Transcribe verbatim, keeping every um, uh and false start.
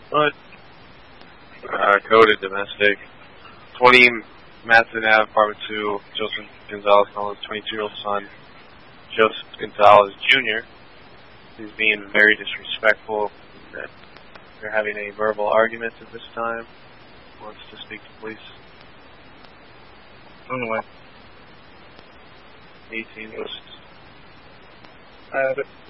What? Uh, coded domestic. twenty Matson Ave, apartment two, Joseph Gonzalez and his twenty-two-year-old son, Joseph Gonzalez Junior He's being very disrespectful. They're having a verbal argument at this time. Wants to speak to police. On the way. eighteen. I have it.